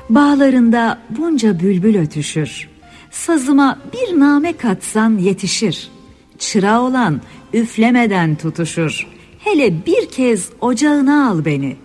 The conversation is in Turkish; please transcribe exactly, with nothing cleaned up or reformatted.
Bağlarında bunca bülbül ötüşür. Sazıma bir name katsan yetişir. Çıra olan üflemeden tutuşur. Hele bir kez ocağına al beni.